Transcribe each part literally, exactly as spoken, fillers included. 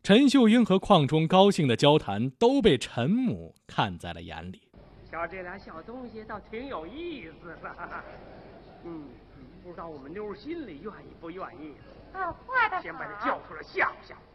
陈秀英和邝忠高兴的交谈都被陈母看在了眼里。 瞧这俩小东西倒挺有意思的，嗯，不知道我们妞心里愿意不愿意？ 哦，画的先把他叫出来吓唬吓唬。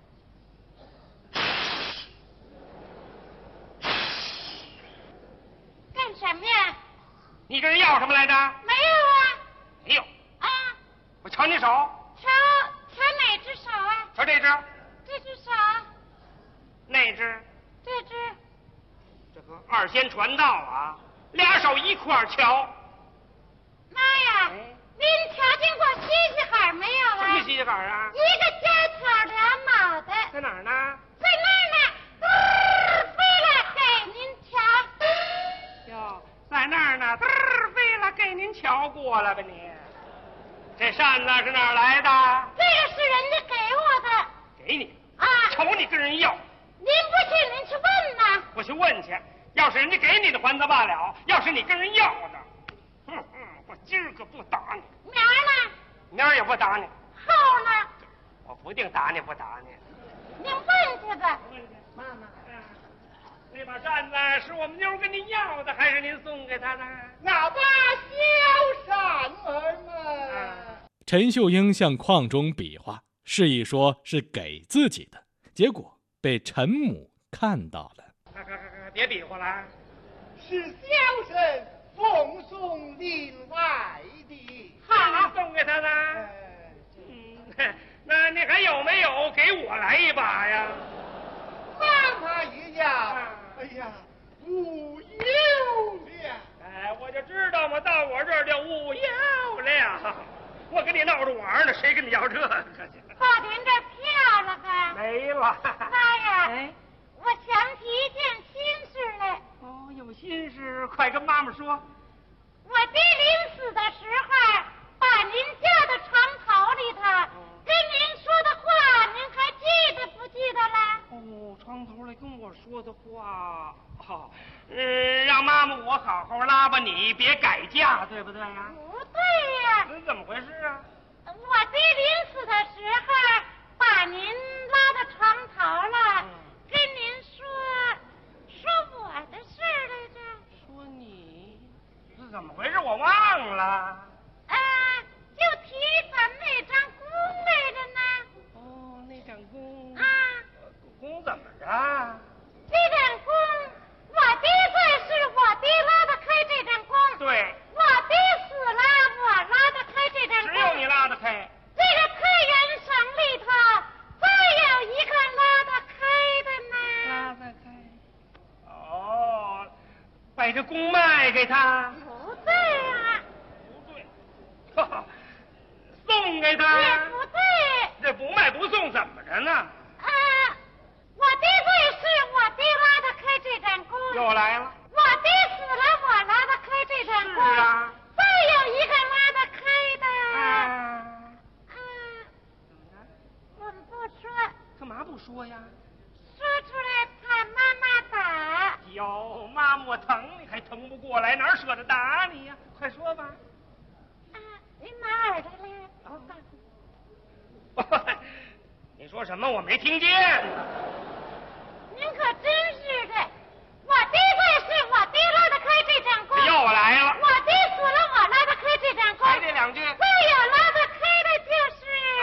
干什么呀？ 你跟人要什么来着？ 没有啊。 没有啊？ 我瞧你手。 瞧瞧哪只手啊？ 瞧这只。 这只手。 那只。 这只。 这个二仙传道啊，俩手一块儿瞧。 妈呀！哎、您瞧见过西西海没有啊？ 什么西西海啊？ 一个尖挑俩卯的。 在哪儿呢？ 在那儿呢。嘚飞了，给您瞧。 哟，在那儿呢，嘚飞了，给您瞧过了吧你？这扇子是哪儿来的？ 这个是人家给我的。 给你啊？ 瞅你跟人要。 您不信，您去问呐。 我去问去，要是人家给你的还则罢了，要是你跟人要的，哼哼，我今儿可不打你。 明儿呢？ 明儿也不打你。 后呢？ 我不定打你不打你。 您问去吧。 妈妈，那把扇子是我们妞跟您要的，还是您送给她的？ 那把小扇儿嘛。 啊、陈秀英向邝忠比划，示意说是给自己的，结果被陈母看到了。 快快快快，别比划了！ 是小生奉送另外的。 好，送给他的。哎、嗯，那你还有没有给我来一把呀？ 妈妈一样。哎呀，无有了。 哎，我就知道嘛，到我这儿就无有了。我跟你闹着玩呢，谁跟你要这个去？ 把您这票了吧？ 没了。 妈呀！ 哎， 我想起一件心事来。 哦，有心事，快跟妈妈说。 我爹临死的时候，把您叫到床头里头，跟您说的话，您还记得不记得了？ 哦，床头来跟我说的话，好、哦，嗯，让妈妈我好好拉吧你，别改嫁，对不对呀？ 不对呀。 这怎么回事啊？ 我爹临死的时候，把您拉到床头了，嗯、跟您说说我的事来着。 说你？是怎么回事？我忘了。 啊，就提咱们那张弓来着呢。 哦，那张弓。 啊。 弓怎么着？ 这张弓，我爹在世，我爹拉得开这张弓。 对。 我爹死了，我拉得开这张弓。 只有你拉得开。 这个开元绳里头，再有一个拉得开的呢。 拉得开。哦，把这弓卖给他。 不对啊。 不对。哈哈，送给他。 也不对。 这不卖不送怎么着呢？ 啊，我爹在世，我爹拉得开这张弓。 又来了。 我爹死了，我拉得开这张弓。 是啊。 再有一个拉得开的。 啊。 啊。怎么着？我们不说。 干嘛不说呀？ 说出来怕妈妈打。 哟，妈妈我疼你还疼不过来，哪舍得打你呀？快说吧。 啊，您拿耳朵来，我告诉你。你说什么？我没听见。 您可真是的，我爹在世，我爹拉得开这张弓。 又来了。 我爹死了，我拉得开这张弓。 还这两句。 再有拉得开的就是。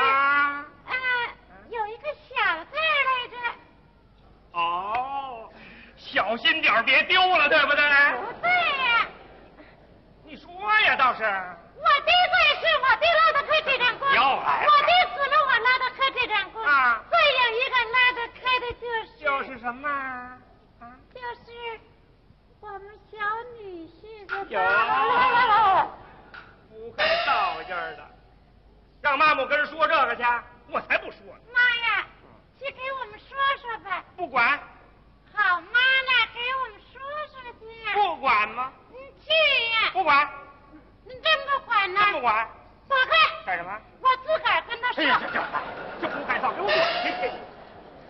啊。 啊，有一个小字来着。 哦，小心点别丢了，对不对？ 不对呀。 你说呀，倒是。 我爹在世，我爹拉得开这张弓。 又来了。 我爹死了，我拉得开这张弓。 啊。 再有一个拉得开的就是。 就是什么？啊？ 就是我们小女婿的。 有。不会道劲儿的，让妈妈跟人说这个去，我才不说呢。 妈呀，去给我们说说吧。 不管。